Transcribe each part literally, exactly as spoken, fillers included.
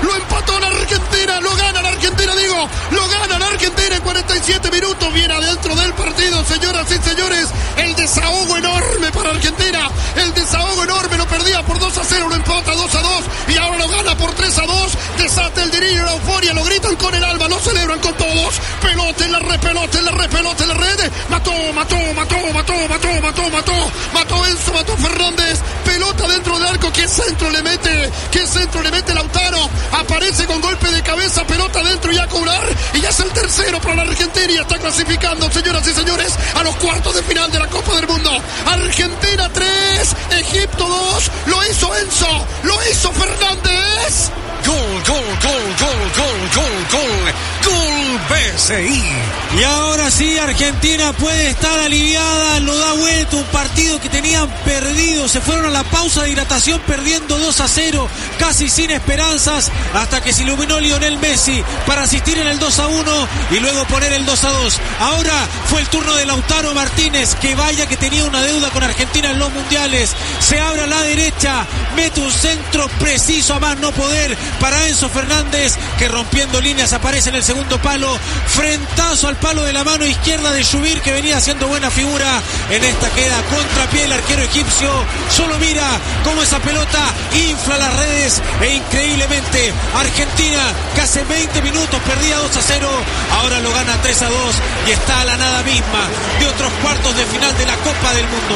lo empató la Argentina, lo gana la Argentina, digo, lo gana la Argentina en cuarenta y siete minutos, viene adentro del partido, señoras y señores, el desahogo enorme para Argentina, el desahogo enorme, lo perdía por dos a cero, lo empata dos a dos, y ahora lo gana por tres a dos, desata el delirio, la euforia, lo gritan con el alma, lo celebran con todos, pelota en la red, pelota en la red, pelota en la red, mató, mató, mató, mató, mató, mató, mató, mató Enzo, mató Fernández, pelota dentro del arco, qué centro le mete, qué centro le mete Lautaro, aparece con golpe de cabeza, pelota dentro y a cobrar, y ya es el tercero para la Argentina y está clasificando, señoras y señores, a los cuartos de final de la Copa del Mundo. Argentina tres, Egipto dos, lo hizo Enzo, lo hizo Fernández. Gol, gol, gol, gol, gol, gol, gol, gol B C I. Y ahora sí, Argentina puede estar aliviada, lo da vuelta, un partido que tenían perdido, se fueron a la pausa de hidratación perdiendo dos a cero, casi sin esperanzas, hasta que se iluminó Lionel Messi para asistir en el dos a uno y luego poner el dos a dos. Ahora fue el turno de Lautaro Martínez, que vaya que tenía una deuda con Argentina en los mundiales, se abre a la derecha, mete un centro preciso a más no poder para Enzo Fernández, que rompiendo líneas aparece en el segundo palo, frentazo al palo de la mano izquierda de Shubir, que venía haciendo buena figura. En esta queda contrapié el arquero egipcio, solo mira cómo esa pelota infla las redes, e increíblemente Argentina, que hace veinte minutos perdía dos a cero, ahora lo gana tres a dos y está a la nada misma de otros cuartos de final de la Copa del Mundo.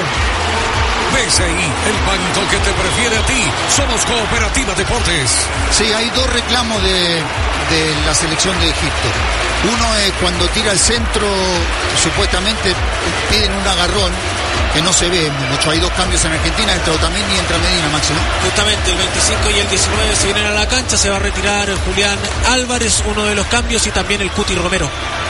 B C I, el banco que te prefiere a ti. Somos Cooperativa Deportes. Sí, hay dos reclamos de, de la selección de Egipto. Uno es cuando tira el centro, supuestamente piden un agarrón, que no se ve mucho. Hay dos cambios en Argentina, entra Otamendi y entra Medina, Maxi, ¿no? Justamente el veinticinco y el diecinueve se vienen a la cancha, se va a retirar Julián Álvarez, uno de los cambios, y también el Cuti Romero.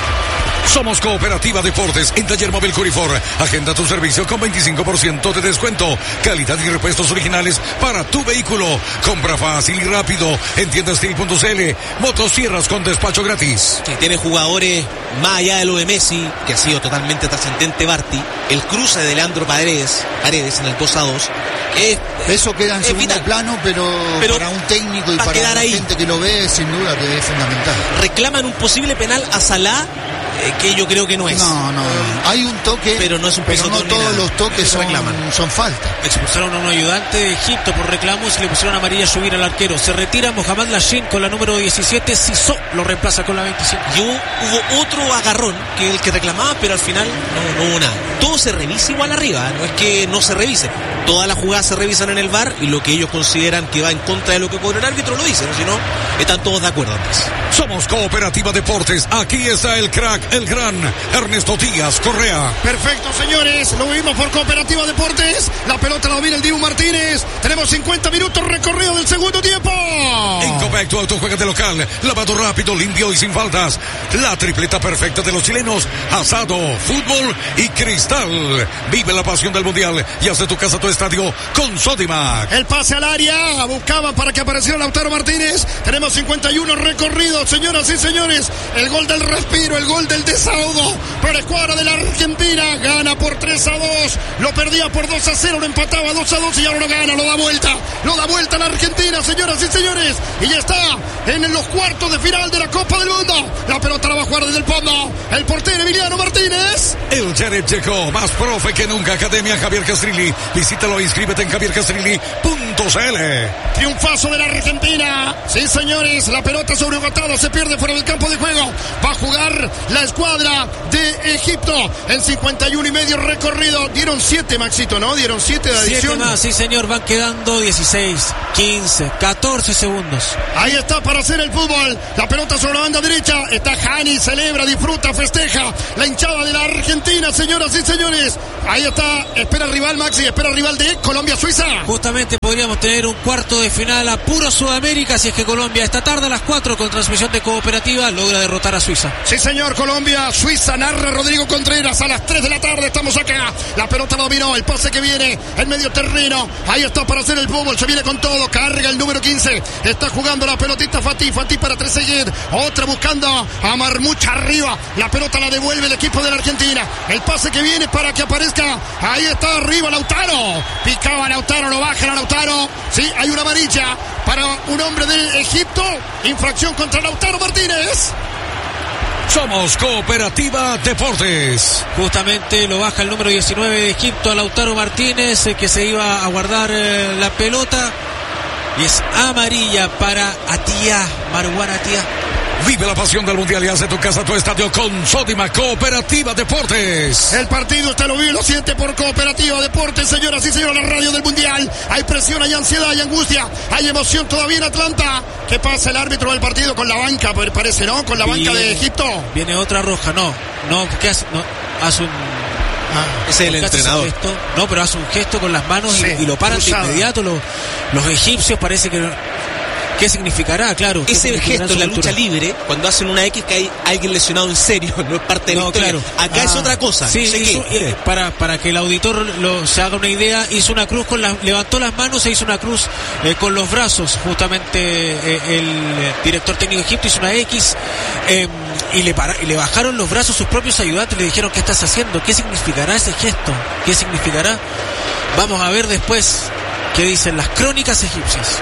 Somos Cooperativa Deportes en Taller Móvil Curifor. Agenda tu servicio con veinticinco por ciento de descuento. Calidad y repuestos originales para tu vehículo. Compra fácil y rápido en tienda steel punto c l. Motosierras con despacho gratis. Que tiene jugadores más allá de lo de Messi, que ha sido totalmente trascendente Barty. El cruce de Leandro Paredes, Paredes en el dos a dos. Es, Eso queda en segundo vital. plano, pero, pero para un técnico y para la ahí. gente que lo ve, sin duda que es fundamental. Reclaman un posible penal a Salah, eh, que yo creo que no es. No, no, hay un toque, pero no es un pero no todos los toques son, son faltas. Expulsaron a un ayudante de Egipto por reclamos y le pusieron amarilla a subir al arquero. Se retira Mohamed Lashin con la número diecisiete, Sissó lo reemplaza con la veinticinco. Y hubo, hubo otro agarrón que el que reclamaba, pero al final no, no hubo nada. Todo se revisa igual arriba, no es que no se revise. Todas las jugadas se revisan en el V A R y lo que ellos consideran que va en contra de lo que cobró el árbitro lo dicen, si no, están todos de acuerdo antes. Somos Cooperativa Deportes. Aquí está el crack, el gran Ernesto Díaz Correa. Perfecto, señores, lo vimos por Cooperativa Deportes. La pelota la domina el Dibu Martínez. Tenemos cincuenta minutos recorrido del segundo tiempo. En Copec, tu auto juega de local. Lavado rápido, limpio y sin faltas. La tripleta perfecta de los chilenos. Asado, fútbol y cristal. Vive la pasión del mundial y hace tu casa tu estadio con Sodimac. El pase al área, buscaban para que apareciera Lautaro Martínez. Tenemos cincuenta y uno recorridos, señoras y señores. El gol del respiro, el gol del desahogo para la escuadra de la Argentina. Gana por tres a dos, lo perdía por dos a cero, lo empataba dos a dos y ahora lo gana, lo da vuelta, lo da vuelta la Argentina, señoras y señores. Y ya está en los cuartos de final de la Copa del Mundo. La pelota la va a jugar desde el fondo el portero Emiliano Martínez. El Jared llegó, más profe que nunca. Academia Javier Castrilli. Visítalo e inscríbete en javier castrilli punto c l. Triunfazo de la Argentina. Sí, señores, la pelota sobre Bogotá se pierde fuera del campo de juego. Va a jugar la escuadra de Egipto en cincuenta y uno y medio recorrido. Dieron siete, Maxito, ¿no? Dieron siete de adición. Siete más, sí, señor. Van quedando dieciséis, quince, catorce segundos. Ahí está para hacer el fútbol. La pelota sobre la banda derecha. Está Hani, celebra, disfruta, festeja. La hinchada de la Argentina, señoras y señores. Ahí está, espera el rival, Maxi, espera el rival de Colombia-Suiza. Justamente podríamos tener un cuarto de final a puro Sudamérica si es que Colombia esta tarde a las cuatro con transmisión de Cooperativa logra derrotar a Suiza. Sí, señor, Colombia-Suiza, narra Rodrigo Contreras a las tres de la tarde, estamos acá. La pelota dominó, el pase que viene en medio terreno. Ahí está para hacer el fútbol, se viene con todo, carga el número quince. Está jugando la pelotita Fatih, Fatih para Trezeguet. Otra buscando a Marmucha arriba. La pelota la devuelve el equipo de la Argentina. El pase que viene para que aparezca. Ahí está arriba Lautaro. Picaba Lautaro, lo baja a Lautaro. Sí, hay una amarilla para un hombre de Egipto. Infracción contra Lautaro Martínez. Somos Cooperativa Deportes. Justamente lo baja el número diecinueve de Egipto a Lautaro Martínez, eh, que se iba a guardar eh, la pelota. Y es amarilla para Atía, Marwan Atía. Vive la pasión del Mundial y hace tu casa tu estadio con Sodima Cooperativa Deportes. El partido usted lo vive, lo siente por Cooperativa Deportes, señoras y señores, la radio del Mundial. Hay presión, hay ansiedad, hay angustia, hay emoción todavía en Atlanta. ¿Qué pasa el árbitro del partido con la banca? Parece, ¿no? Con la banca viene, de Egipto. Viene otra roja, no, no, ¿qué hace? No, hace un... Ah, ese es el entrenador. Gesto, no, pero hace un gesto con las manos sí, y, y lo paran cruzada. de inmediato. Los, los egipcios parece que... ¿Qué significará? Claro. Ese gesto en la lucha libre, cuando hacen una X que hay alguien lesionado en serio, no es parte de la no, historia. Claro. Acá ah, es otra cosa. Sí, no sé hizo, qué. eh, para, para que el auditor lo, se haga una idea, hizo una cruz con las, levantó las manos e hizo una cruz eh, con los brazos. Justamente eh, el director técnico de Egipto hizo una X eh, y, le para, y le bajaron los brazos sus propios ayudantes. Le dijeron, ¿qué estás haciendo? ¿Qué significará ese gesto? ¿Qué significará? Vamos a ver después qué dicen las crónicas egipcias.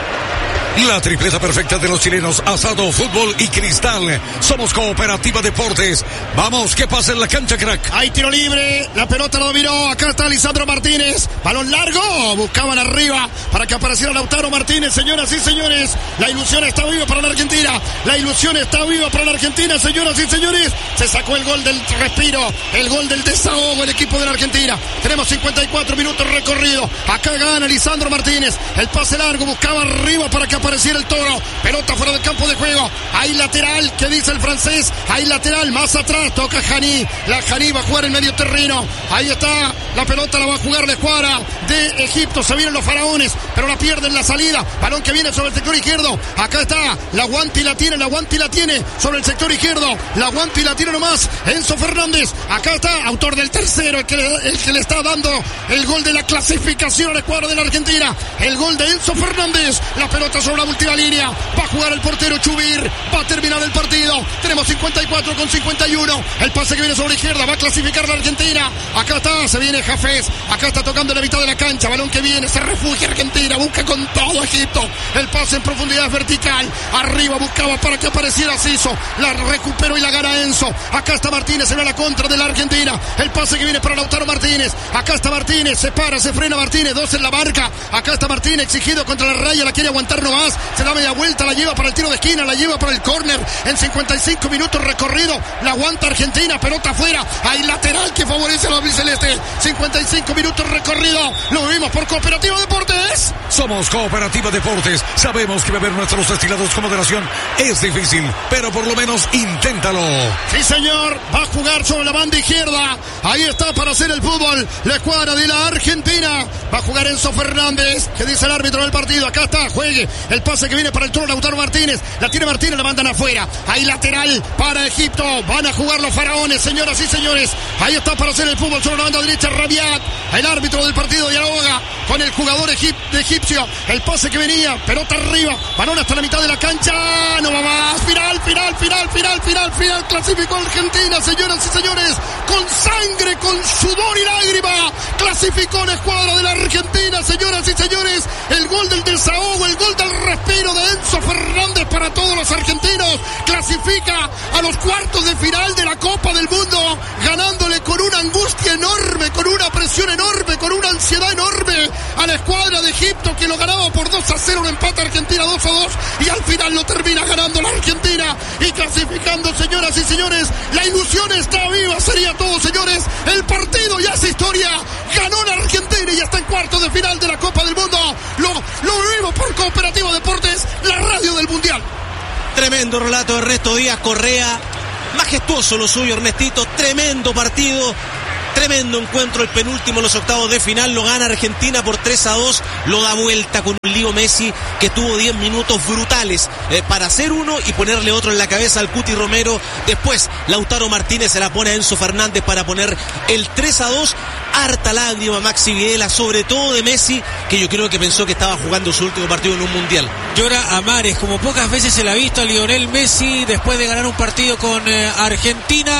La tripleta perfecta de los chilenos, asado, fútbol y cristal. Somos Cooperativa Deportes. Vamos, que pasa en la cancha, crack. Hay tiro libre, la pelota lo dominó. Acá está Lisandro Martínez. Balón largo, buscaban arriba para que apareciera Lautaro Martínez. Señoras y señores, la ilusión está viva para la Argentina. La ilusión está viva para la Argentina, señoras y señores. Se sacó el gol del respiro, el gol del desahogo el equipo de la Argentina. Tenemos cincuenta y cuatro minutos recorrido. Acá gana Lisandro Martínez. El pase largo, buscaba arriba para que apareciera el Toro. Pelota fuera del campo de juego. Hay lateral, ¿qué dice el francés? Hay lateral, más atrás, toca Jani. La Jani va a jugar en medio terreno. Ahí está, la pelota la va a jugar la escuadra de Egipto. Se vienen los faraones, pero la pierden la salida. Balón que viene sobre el sector izquierdo. Acá está, la Guanti la tiene, la Guanti la tiene sobre el sector izquierdo. La Guanti la tiene nomás Enzo Fernández. Acá está, autor del tercero, el que, le, el que le está dando el gol de la clasificación a la escuadra de la Argentina. El gol de Enzo Fernández. La pelota sobre la última línea. Va a jugar el portero Chubir. Va a terminar el partido. Tenemos cincuenta y cuatro con cincuenta y uno. El pase que viene sobre la izquierda. Va a clasificar la Argentina. Acá está, se viene Jafés. Acá está tocando en la mitad de la cancha. Balón que viene, se refugia Argentina. Busca con todo Egipto. El pase en profundidad vertical. Arriba buscaba para que apareciera Siso. La recuperó y la gana Enzo. Acá está Martínez, se ve la contra de la Argentina. El pase que viene para Lautaro Martínez. Acá está Martínez, se para, se frena Martínez. Dos en la marca. Acá está Martínez exigido contra la raya. La quiere aguantar nomás. Se da media vuelta, la lleva para el tiro de esquina, la lleva para el córner. En cincuenta y cinco minutos recorrido, la aguanta Argentina, pelota afuera. Hay lateral que favorece a la albiceleste. cincuenta y cinco minutos recorrido. Lo vivimos por Cooperativa Deportes. Somos Cooperativa Deportes. Sabemos que beber nuestros destilados con moderación es difícil, pero por lo menos inténtalo. Sí, señor. Va a jugar sobre la banda izquierda. Ahí está para hacer el fútbol la escuadra de la Argentina. Va a jugar Enzo Fernández. ¿Qué dice el árbitro del partido? Acá está, juegue. El pase que viene para el Toro Lautaro Martínez. La tiene Martínez, la mandan afuera. Hay lateral para Egipto. Van a jugar los faraones, señoras y señores. Ahí está para hacer el fútbol sobre la banda derecha, Rabiat. El árbitro del partido dialoga con el jugador egip de egipcio. El pase que venía, pelota arriba. Balón hasta la mitad de la cancha. No va más. Final, final, final, final, final, final. Clasificó Argentina, señoras y señores. Con sangre, con sudor y lágrima. Clasificó la escuadra de la Argentina, señoras y señores. El gol del desahogo, el gol del respiro de Enzo Fernández para todos los argentinos. Clasifica a los cuartos de final de la Copa del Mundo, ganándole con una angustia enorme, con una presión enorme, con una ansiedad enorme a la escuadra de Egipto, que lo ganaba por dos a cero, un empate Argentina dos a dos, y al final lo termina ganando la Argentina y clasificando, señoras y señores. La ilusión está viva, sería todo, señores. El partido ya es historia. Ganó la Argentina y ya está en cuartos de final de la Copa del Mundo. Lo, lo vivimos por Cooperativa Deportes, la radio del Mundial. Tremendo relato de Ernesto Díaz Correa. Majestuoso lo suyo, Ernestito. Tremendo partido. Tremendo encuentro, el penúltimo en los octavos de final. Lo gana Argentina por tres a dos. Lo da vuelta con un Leo Messi que tuvo diez minutos brutales eh, para hacer uno y ponerle otro en la cabeza al Cuti Romero. Después Lautaro Martínez se la pone a Enzo Fernández para poner el tres a dos. Harta lágrima Maxi Videla, sobre todo de Messi, que yo creo que pensó que estaba jugando su último partido en un mundial. Llora a mares, como pocas veces se le ha visto a Lionel Messi después de ganar un partido con eh, Argentina.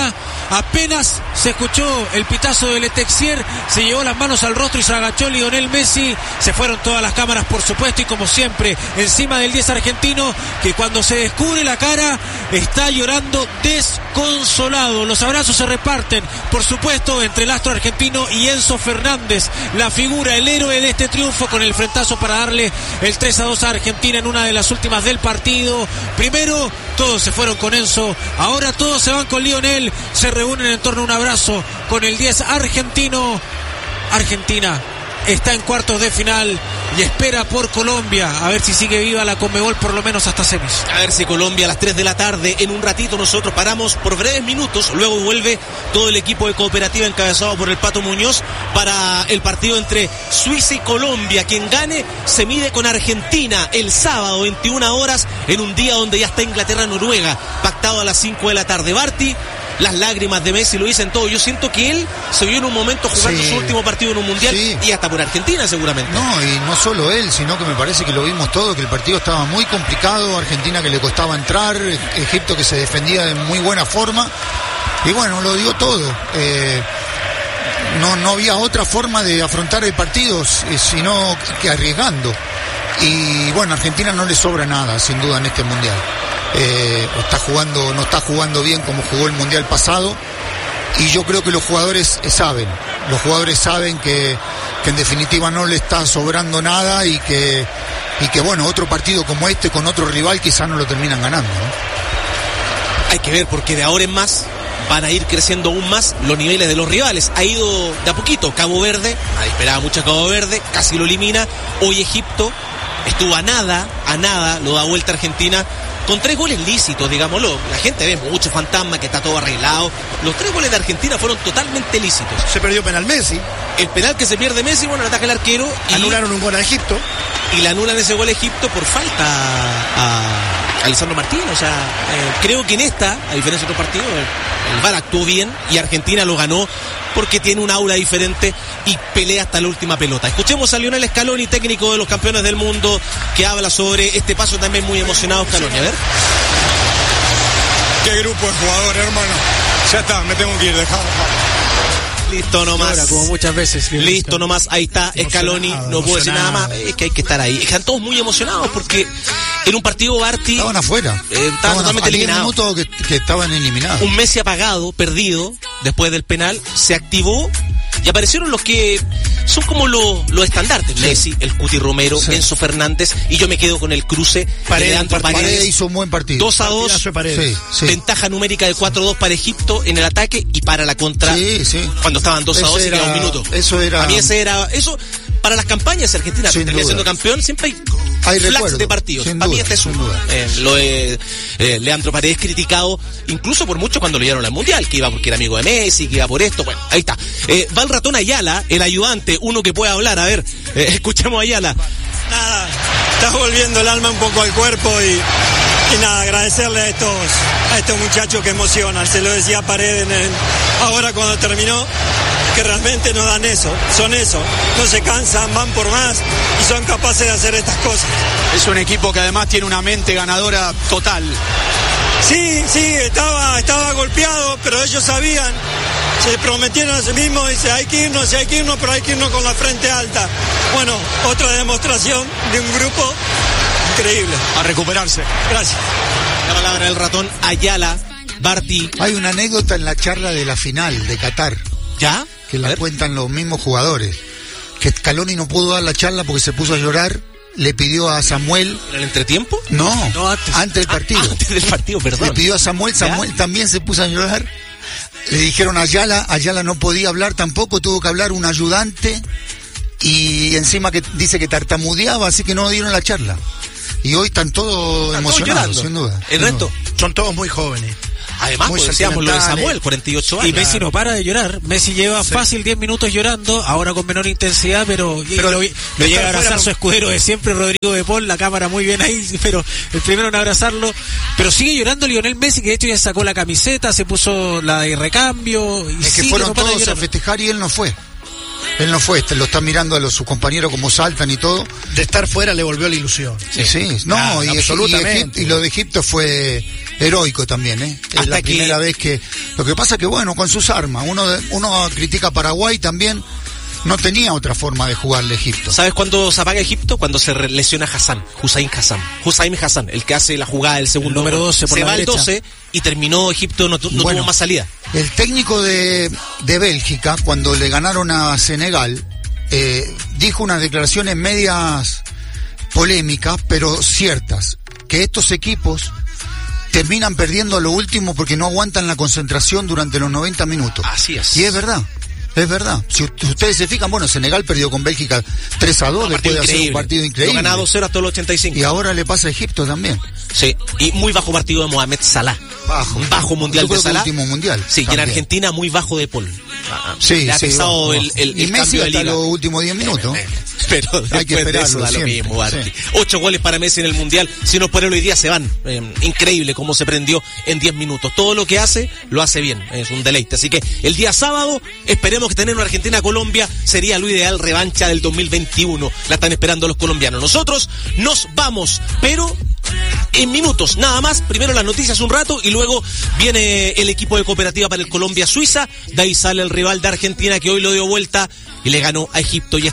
Apenas se escuchó el pitazo de Letexier, se llevó las manos al rostro y se agachó Lionel Messi. Se fueron todas las cámaras, por supuesto, y como siempre, encima del diez argentino, que cuando se descubre la cara está llorando desconsolado. Los abrazos se reparten, por supuesto, entre el astro argentino y Enzo Fernández, la figura, el héroe de este triunfo, con el frentazo para darle el tres a dos a Argentina en una de las últimas del partido. Primero todos se fueron con Enzo, ahora todos se van con Lionel, se reúnen en torno a un abrazo con el diez argentino. Argentina está en cuartos de final y espera por Colombia, a ver si sigue viva la Conmebol por lo menos hasta semis. A ver si Colombia a las tres de la tarde, en un ratito nosotros paramos por breves minutos, luego vuelve todo el equipo de Cooperativa encabezado por el Pato Muñoz para el partido entre Suiza y Colombia. Quien gane se mide con Argentina el sábado veintiuna horas, en un día donde ya está Inglaterra-Noruega pactado a las cinco de la tarde. Barty, las lágrimas de Messi lo dicen todo. Yo siento que él se vio en un momento jugando sí. su último partido en un mundial sí. y hasta por Argentina seguramente. No, y no solo él, sino que me parece que lo vimos todo, que el partido estaba muy complicado, Argentina que le costaba entrar, Egipto que se defendía de muy buena forma, y bueno, lo dio todo. Eh, no, no había otra forma de afrontar el partido, sino que arriesgando. Y bueno, a Argentina no le sobra nada, sin duda, en este mundial. Eh, está jugando, no está jugando bien como jugó el mundial pasado, y yo creo que los jugadores saben, los jugadores saben que, que en definitiva no le está sobrando nada, y que, y que bueno, otro partido como este con otro rival quizás no lo terminan ganando, ¿no? Hay que ver, porque de ahora en más van a ir creciendo aún más los niveles de los rivales. Ha ido de a poquito. Cabo Verde, nadie esperaba mucho a Cabo Verde, casi lo elimina. Hoy Egipto estuvo a nada, a nada, lo da vuelta a Argentina con tres goles lícitos, digámoslo. La gente ve mucho fantasma, que está todo arreglado. Los tres goles de Argentina fueron totalmente lícitos. Se perdió penal Messi. El penal que se pierde Messi, bueno, le ataca el arquero. Y anularon un gol a Egipto. Y le anulan ese gol a Egipto por falta a, a Lisandro Martínez. O sea, eh, creo que en esta, a diferencia de otros partidos, el, el V A R actuó bien y Argentina lo ganó porque tiene un aura diferente y pelea hasta la última pelota. Escuchemos a Lionel Scaloni, técnico de los campeones del mundo, que habla sobre este paso también muy emocionado. Scaloni, a ver. Qué grupo de jugadores, hermano. Ya está, me tengo que ir, dejado. Listo nomás. Ahora, como muchas veces. Listo nomás, ahí está Scaloni, no puedo decir nada más. Es que hay que estar ahí. Están todos muy emocionados porque en un partido Barty estaban afuera. Eh, estaban, estaban totalmente eliminados. minutos que, que estaban eliminados. Un Messi apagado, perdido, después del penal, se activó y aparecieron los que son como los, los estandartes. Sí. Messi, el Cuti Romero, sí. Enzo Fernández, y yo me quedo con el cruce. Paredes, Paredes, Paredes hizo un buen partido. dos a dos, sí, sí. Ventaja numérica de cuatro a dos para Egipto en el ataque y para la contra. Sí, sí. Cuando estaban dos a dos y quedaba un minuto. Eso era. A mí ese era. Eso, para las campañas Argentina que termina siendo campeón, siempre hay, hay flags recuerdo, de partidos. Para duda, mí este es uno. Eh, lo de eh, Leandro Paredes criticado, incluso por muchos cuando lo llevaron al Mundial, que iba porque era amigo de Messi, que iba por esto. Bueno, ahí está. Eh, va el ratón Ayala, el ayudante, uno que puede hablar. A ver, eh, escuchemos a Ayala. Nada, está volviendo el alma un poco al cuerpo y, y nada, agradecerle a estos, a estos muchachos que emocionan. Se lo decía Paredes en el, ahora cuando terminó, que realmente no dan eso, son eso, no se cansan, van por más y son capaces de hacer estas cosas. Es un equipo que además tiene una mente ganadora total. Sí, sí, estaba, estaba golpeado, pero ellos sabían, se prometieron a sí mismos, dice, hay que irnos, hay que irnos, pero hay que irnos con la frente alta. Bueno, otra demostración de un grupo increíble. A recuperarse. Gracias. La palabra del ratón Ayala, Barty. Hay una anécdota en la charla de la final de Qatar. ¿Ya? Que la cuentan los mismos jugadores. Que Scaloni no pudo dar la charla porque se puso a llorar. Le pidió a Samuel. ¿En el entretiempo? No, no antes. antes del partido. Ah, antes del partido, perdón. Le pidió a Samuel, Samuel ¿Ya? también se puso a llorar. Le dijeron a Ayala, Ayala no podía hablar tampoco, tuvo que hablar un ayudante. Y encima que dice que tartamudeaba, así que no dieron la charla. Y hoy están todos están emocionados, todos sin duda. El sin resto, duda. Son todos muy jóvenes. Además, pues decíamos lo de Samuel, cuarenta y ocho años. Y Messi no para de llorar. Messi lleva sí. fácil diez minutos llorando, ahora con menor intensidad, pero, pero lo, lo llega a abrazar su escudero de siempre, Rodrigo de Paul, la cámara muy bien ahí, pero el primero en abrazarlo. Pero sigue llorando Lionel Messi, que de hecho ya sacó la camiseta, se puso la de recambio. Y es que fueron no todos a festejar y él no fue. Él no fue, lo está mirando a los, sus compañeros como saltan y todo. De estar fuera le volvió la ilusión. Sí, sí. No, ah, y, absolutamente. Y, Egipto, y lo de Egipto fue heroico también, ¿eh? Es Hasta la que- primera vez que... Lo que pasa que, bueno, con sus armas, uno, de- uno critica a Paraguay también, no tenía otra forma de jugarle a Egipto. ¿Sabes cuándo se apaga Egipto? Cuando se re- lesiona Hassan, Hussein Hassan. Hussein Hassan, el que hace la jugada del segundo. El número gol. doce por Se la va al derecha. doce y terminó Egipto, no, tu- no Bueno, tuvo más salida. El técnico de, de Bélgica, cuando le ganaron a Senegal, eh, dijo unas declaraciones medias polémicas, pero ciertas, que estos equipos terminan perdiendo lo último porque no aguantan la concentración durante los noventa minutos. Así es. Y es verdad. Es verdad. Si u- ustedes se fijan, bueno, Senegal perdió con Bélgica tres a dos Un después de hacer un increíble. partido Lo increíble. ganaba dos cero hasta el ochenta y cinco. Y ahora le pasa a Egipto también. Sí, y muy bajo partido de Mohamed Salah. Bajo. Un bajo mundial Yo creo de que el Salah. último mundial. Sí, y en también. Argentina muy bajo de Paul. Sí, Le ha sí, pesado bajo, el, bajo. el, Y el Messi cambio de hasta liga. los últimos diez minutos. Pero Hay que después de eso esperarlo da lo siempre, mismo, Barty. sí. Ocho goles para Messi en el Mundial. Si no por él hoy día se van. Eh, increíble cómo se prendió en diez minutos. Todo lo que hace, lo hace bien. Es un deleite. Así que el día sábado, esperemos que tener una Argentina-Colombia sería lo ideal, revancha del dos mil veintiuno. La están esperando los colombianos. Nosotros nos vamos, pero en minutos, nada más. Primero las noticias un rato y luego viene el equipo de Cooperativa para el Colombia-Suiza. De ahí sale el rival de Argentina que hoy lo dio vuelta y le ganó a Egipto y